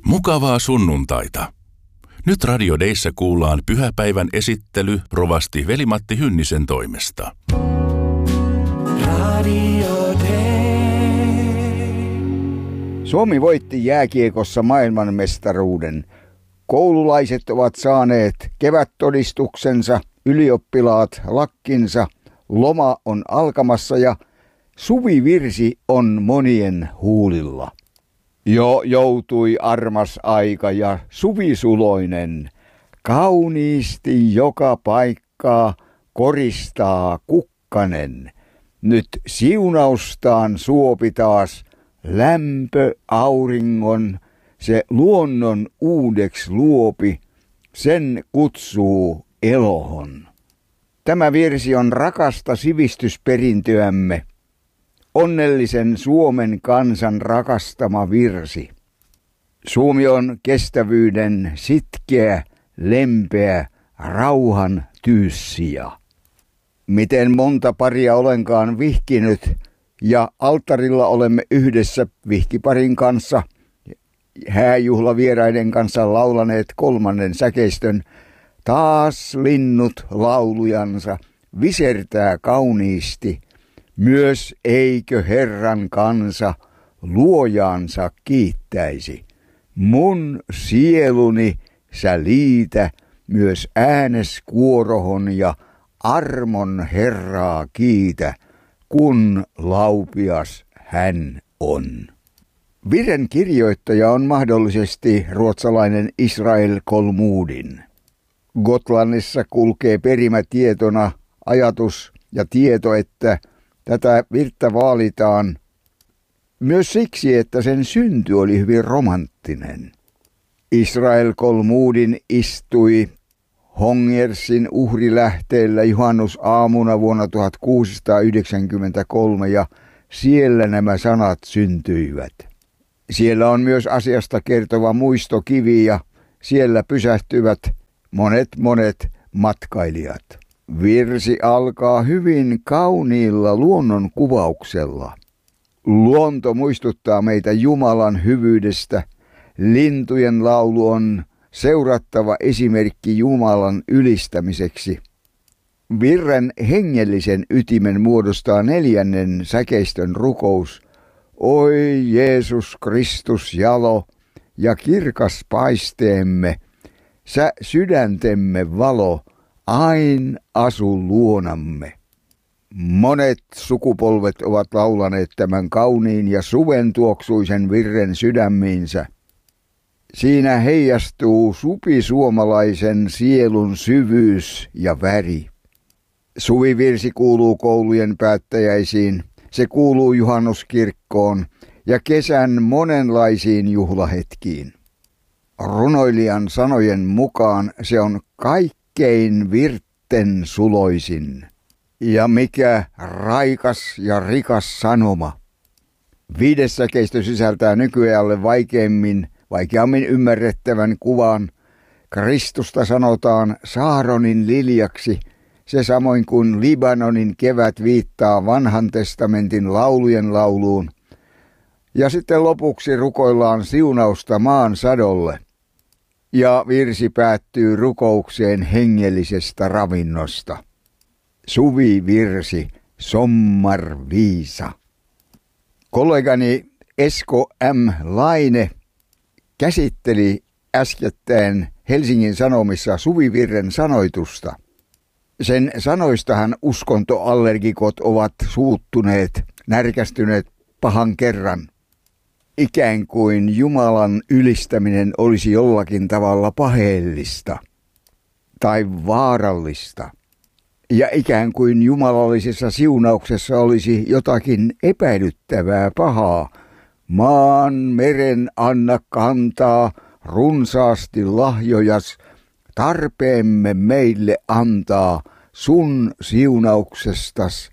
Mukavaa sunnuntaita. Nyt Radio Deissä kuullaan pyhäpäivän esittely rovasti Veli-Matti Hynnisen toimesta. Radio Day. Suomi voitti jääkiekossa maailmanmestaruuden. Koululaiset ovat saaneet kevättodistuksensa, ylioppilaat lakkinsa, loma on alkamassa ja suvivirsi on monien huulilla. Jo joutui armas aika ja suvisuloinen, kauniisti joka paikkaa koristaa kukkanen. Nyt siunaustaan suopi taas lämpö auringon, se luonnon uudeksi luopi, sen kutsuu elohon. Tämä virsi on rakasta sivistysperintöämme. Onnellisen Suomen kansan rakastama virsi. Suomi on kestävyyden sitkeä, lempeä, rauhan tyyssija. Miten monta paria olenkaan vihkinyt ja alttarilla olemme yhdessä vihkiparin kanssa, hääjuhlavieraiden kanssa laulaneet kolmannen säkeistön. Taas linnut laulujansa visertää kauniisti. Myös eikö Herran kansa luojaansa kiittäisi. Mun sieluni sä liitä myös ääneskuorohon ja armon Herraa kiitä, kun laupias hän on. Virren kirjoittaja on mahdollisesti ruotsalainen Israel Kolmudin. Gotlannissa kulkee perimätietona ajatus ja tieto, että tätä virttä vaalitaan myös siksi, että sen synty oli hyvin romanttinen. Israel Kolmudin istui Hongersin uhrilähteellä juhannusaamuna vuonna 1693 ja siellä nämä sanat syntyivät. Siellä on myös asiasta kertova muistokivi ja siellä pysähtyvät monet matkailijat. Virsi alkaa hyvin kauniilla luonnon kuvauksella. Luonto muistuttaa meitä Jumalan hyvyydestä. Lintujen laulu on seurattava esimerkki Jumalan ylistämiseksi. Virren hengellisen ytimen muodostaa 4. säkeistön rukous. Oi Jeesus Kristus jalo ja kirkas paisteemme, sä sydäntemme valo, ain asu luonamme. Monet sukupolvet ovat laulaneet tämän kauniin ja suven tuoksuisen virren sydämiinsä. Siinä heijastuu supisuomalaisen sielun syvyys ja väri. Suvivirsi kuuluu koulujen päättäjäisiin, se kuuluu juhannuskirkkoon ja kesän monenlaisiin juhlahetkiin. Runoilijan sanojen mukaan se on kaikkein virtten suloisin. Ja mikä raikas ja rikas sanoma. 5. säkeistö sisältää nykyajalle vaikeammin ymmärrettävän kuvan. Kristusta sanotaan Saaronin liljaksi, se samoin kuin Libanonin kevät viittaa vanhan testamentin laulujen lauluun. Ja sitten lopuksi rukoillaan siunausta maan sadolle. Ja virsi päättyy rukoukseen hengellisestä ravinnosta. Suvivirsi, sommar viisa. Kollegani Esko M. Laine käsitteli äskettäin Helsingin Sanomissa suvivirren sanoitusta. Sen sanoistahan uskontoallergikot ovat suuttuneet, närkästyneet pahan kerran. Ikään kuin Jumalan ylistäminen olisi jollakin tavalla paheellista tai vaarallista. Ja ikään kuin jumalallisessa siunauksessa olisi jotakin epäilyttävää pahaa. Maan meren anna kantaa runsaasti lahjojas, tarpeemme meille antaa sun siunauksestas.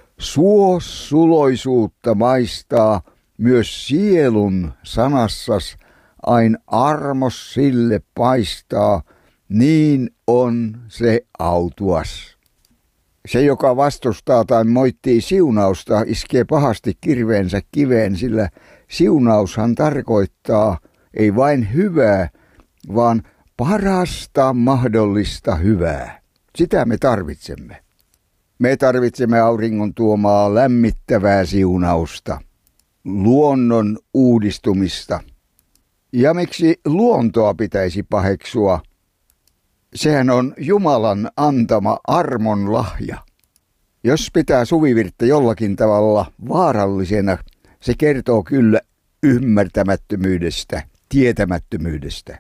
Suloisuutta maistaa myös sielun sanassas, ain armos sille paistaa, niin on se autuas. Se, joka vastustaa tai moittii siunausta, iskee pahasti kirveensä kiveen, sillä siunaushan tarkoittaa ei vain hyvää, vaan parasta mahdollista hyvää. Sitä me tarvitsemme. Me tarvitsemme auringon tuomaa lämmittävää siunausta, luonnon uudistumista. Ja miksi luontoa pitäisi paheksua? Sehän on Jumalan antama armon lahja. Jos pitää suvivirttä jollakin tavalla vaarallisena, se kertoo kyllä ymmärtämättömyydestä, tietämättömyydestä.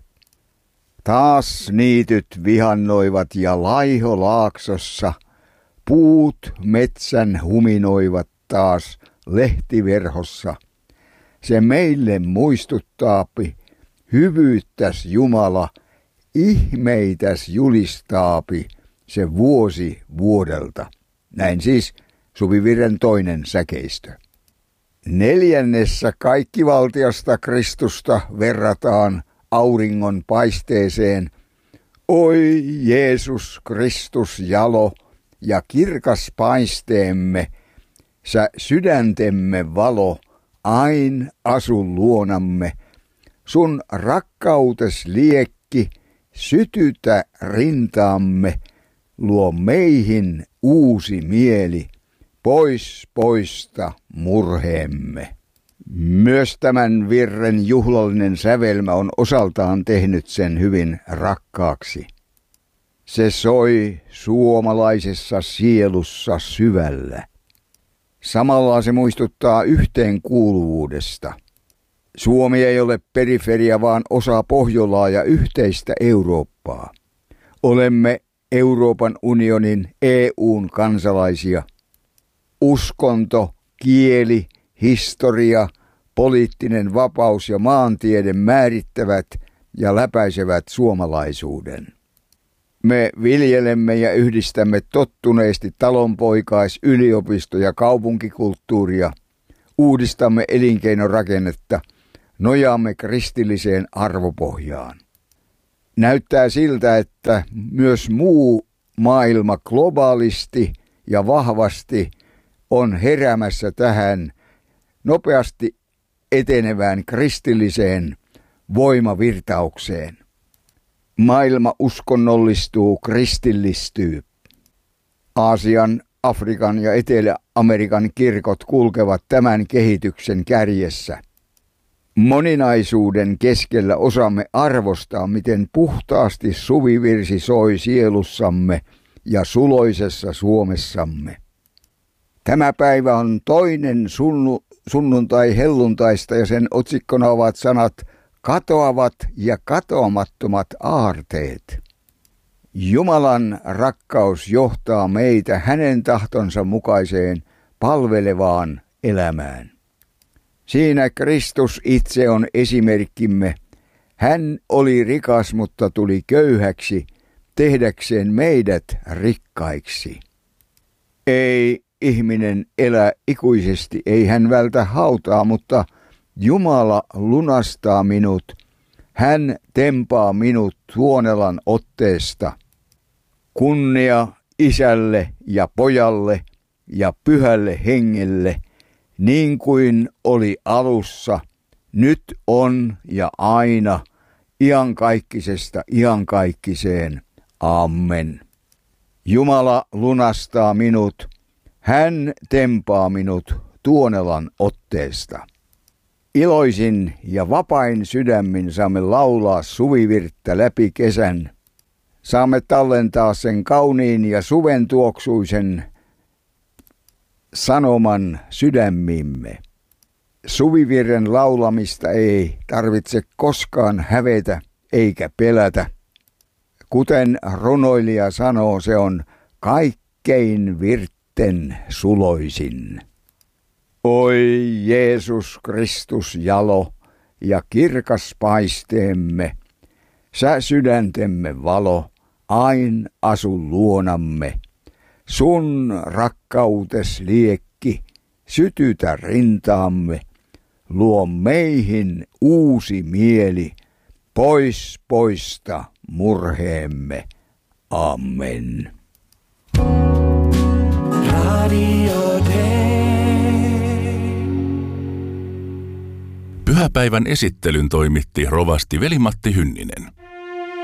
Taas niityt vihannoivat ja laiho laaksossa, puut metsän huminoivat taas lehtiverhossa. Se meille muistuttaapi, hyvyyttäs Jumala, ihmeitäs julistaapi se vuosi vuodelta. Näin siis suvivirren toinen säkeistö. 4. kaikkivaltiasta Kristusta verrataan auringon paisteeseen. Oi Jeesus Kristus jalo ja kirkas paisteemme, sä sydäntemme valo, ain asu luonamme. Sun rakkautes liekki, sytytä rintaamme, luo meihin uusi mieli, pois poista murheemme. Myös tämän virren juhlallinen sävelmä on osaltaan tehnyt sen hyvin rakkaaksi. Se soi suomalaisessa sielussa syvällä. Samalla se muistuttaa yhteenkuuluvuudesta. Suomi ei ole periferia, vaan osa Pohjolaa ja yhteistä Eurooppaa. Olemme Euroopan unionin EU:n kansalaisia. Uskonto, kieli, historia, poliittinen vapaus ja maantiede määrittävät ja läpäisevät suomalaisuuden. Me viljelemme ja yhdistämme tottuneesti talonpoikais-, yliopisto- ja kaupunkikulttuuria, uudistamme elinkeinorakennetta, nojaamme kristilliseen arvopohjaan. Näyttää siltä, että myös muu maailma globaalisti ja vahvasti on heräämässä tähän nopeasti etenevään kristilliseen voimavirtaukseen. Maailma uskonnollistuu, kristillistyy. Aasian, Afrikan ja Etelä-Amerikan kirkot kulkevat tämän kehityksen kärjessä. Moninaisuuden keskellä osaamme arvostaa, miten puhtaasti suvivirsi soi sielussamme ja suloisessa Suomessamme. Tämä päivä on toinen sunnuntai helluntaista ja sen otsikkona ovat sanat katoavat ja katoamattomat aarteet. Jumalan rakkaus johtaa meitä hänen tahtonsa mukaiseen palvelevaan elämään. Siinä Kristus itse on esimerkkimme. Hän oli rikas, mutta tuli köyhäksi, tehdäkseen meidät rikkaiksi. Ei ihminen elä ikuisesti, ei hän vältä hautaa, mutta Jumala lunastaa minut. Hän tempaa minut Tuonelan otteesta. Kunnia Isälle ja Pojalle ja Pyhälle Hengelle, niin kuin oli alussa, nyt on ja aina, iankaikkisesta iankaikkiseen. Amen. Jumala lunastaa minut. Hän tempaa minut Tuonelan otteesta. Iloisin ja vapain sydämin saamme laulaa suvivirttä läpi kesän. Saamme tallentaa sen kauniin ja suven tuoksuisen sanoman sydämimme. Suvivirren laulamista ei tarvitse koskaan hävetä eikä pelätä. Kuten runoilija sanoo, se on kaikkein virtten suloisin. Oi Jeesus Kristus jalo ja kirkas paisteemme, sä sydäntemme valo, ain asu luonamme. Sun rakkautes liekki, sytytä rintaamme, luo meihin uusi mieli, pois poista murheemme. Amen. Radio Day. Pyhäpäivän esittelyn toimitti rovasti Veli-Matti Hynninen.